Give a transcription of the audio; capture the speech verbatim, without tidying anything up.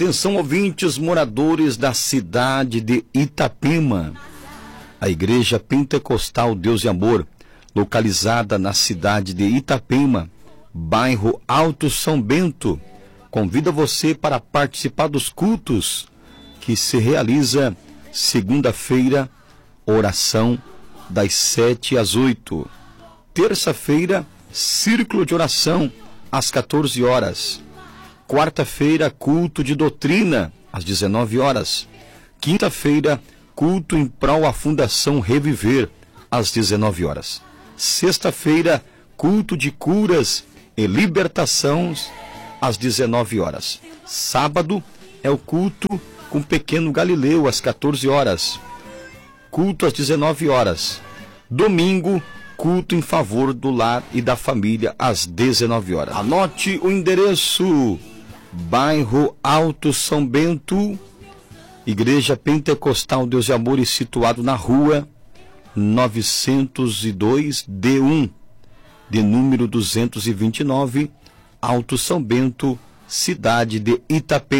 Atenção, ouvintes, moradores da cidade de Itapema. A Igreja Pentecostal Deus e Amor, localizada na cidade de Itapema, bairro Alto São Bento, convida você para participar dos cultos que se realiza segunda-feira, oração das sete às oito. Terça-feira, círculo de oração às quatorze horas. Quarta-feira, culto de doutrina às dezenove horas. Quinta-feira, culto em prol à Fundação Reviver às dezenove horas. Sexta-feira, culto de curas e libertação às dezenove horas. Sábado é o culto com o pequeno Galileu às quatorze horas. Culto às dezenove horas. Domingo, culto em favor do lar e da família às dezenove horas. Anote o endereço: bairro Alto São Bento, Igreja Pentecostal Deus e Amor, situado na rua novecentos e dois D um, de número duzentos e vinte e nove, Alto São Bento, cidade de Itapema.